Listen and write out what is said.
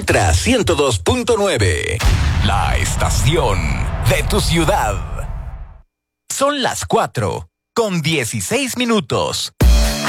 Petra 102.9. La estación de tu ciudad. Son las 4:16.